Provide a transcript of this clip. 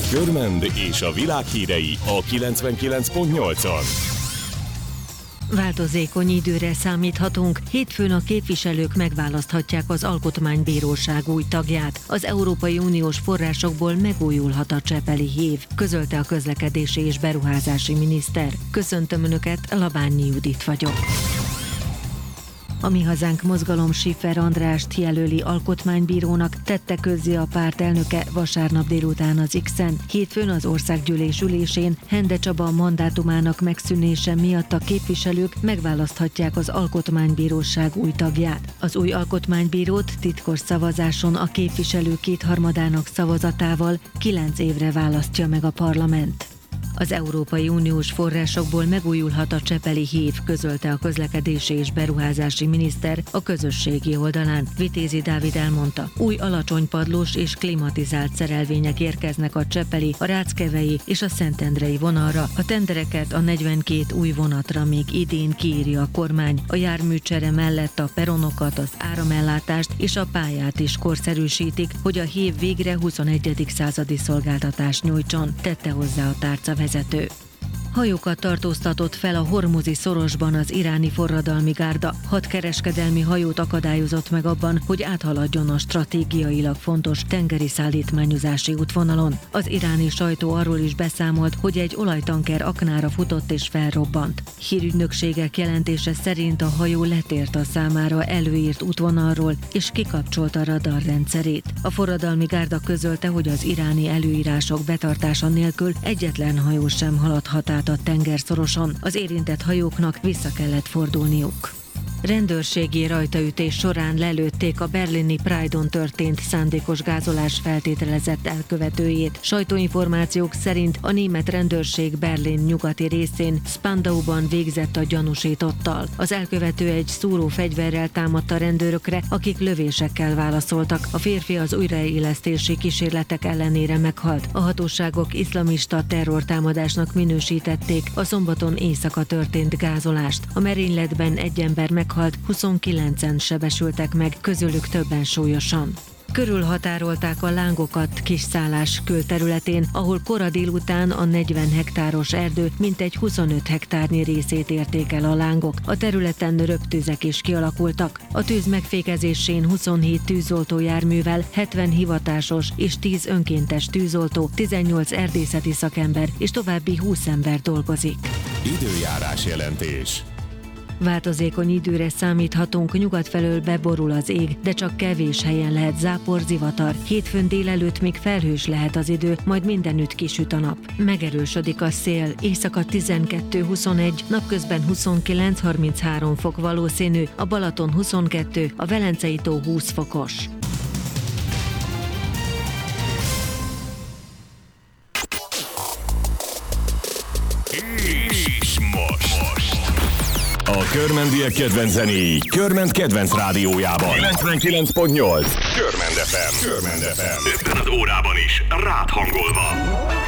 Körmend és a világ hírei a 99.8-on. Változékony időre számíthatunk. Hétfőn a képviselők megválaszthatják az Alkotmánybíróság új tagját. Az Európai Uniós forrásokból megújulhat a csepeli hév, közölte a közlekedési és beruházási miniszter. Köszöntöm Önöket, Labányi Judit vagyok. A Mi Hazánk mozgalom Schiffer Andrást jelöli alkotmánybírónak, tette közzé a párt elnöke vasárnap délután az X-en. Hétfőn az országgyűlés ülésén Hende Csaba mandátumának megszűnése miatt a képviselők megválaszthatják az Alkotmánybíróság új tagját. Az új alkotmánybírót titkos szavazáson a képviselők kétharmadának szavazatával 9 évre választja meg a parlament. Az Európai Uniós forrásokból megújulhat a csepeli hév, közölte a közlekedési és beruházási miniszter a közösségi oldalán. Vitézi Dávid elmondta, új alacsonypadlós és klimatizált szerelvények érkeznek a csepeli, a ráckevei és a szentendrei vonalra. A tendereket a 42 új vonatra még idén kiírja a kormány. A járműcsere mellett a peronokat, az áramellátást és a pályát is korszerűsítik, hogy a hév végre 21. századi szolgáltatást nyújtson, tette hozzá a tárcavezető. Hajókat tartóztatott fel a Hormuzi szorosban az iráni forradalmi gárda. 6 kereskedelmi hajót akadályozott meg abban, hogy áthaladjon a stratégiailag fontos tengeri szállítmányozási útvonalon. Az iráni sajtó arról is beszámolt, hogy egy olajtanker aknára futott és felrobbant. Hírügynökségek jelentése szerint a hajó letért a számára előírt útvonalról és kikapcsolta a radarrendszerét. A forradalmi gárda közölte, hogy az iráni előírások betartása nélkül egyetlen hajó sem haladhat át a tengerszoroson, az érintett hajóknak vissza kellett fordulniuk. Rendőrségi rajtaütés során lelőtték a berlini Pride-on történt szándékos gázolás feltételezett elkövetőjét. Sajtóinformációk szerint a német rendőrség Berlin nyugati részén Spandauban végzett a gyanúsítottal. Az elkövető egy szúró fegyverrel támadt a rendőrökre, akik lövésekkel válaszoltak. A férfi az újraélesztési kísérletek ellenére meghalt. A hatóságok iszlamista terrortámadásnak minősítették a szombaton éjszaka történt gázolást. A merényletben egy ember meghalt, 29-en sebesültek meg, közülük többen súlyosan. Körülhatárolták a lángokat Kisszállás külterületén, ahol kora délután a 40 hektáros erdő mintegy 25 hektárnyi részét érték el a lángok. A területen röptüzek is kialakultak. A tűz megfékezésén 27 tűzoltó járművel, 70 hivatásos és 10 önkéntes tűzoltó, 18 erdészeti szakember és további 20 ember dolgozik. Időjárás jelentés. Változékony időre számíthatunk, nyugat felől beborul az ég, de csak kevés helyen lehet zápor, zivatar. Hétfőn délelőtt még felhős lehet az idő, majd mindenütt kisüt a nap. Megerősödik a szél, éjszaka 12-21, napközben 29-33 fok valószínű, a Balaton 22, a Velencei tó 20 fokos. A körmendiek kedvenc zenéi Körmend kedvenc rádiójában 99.8 Körmend FM. Körmend FM. Ebben az órában is rád hangolva.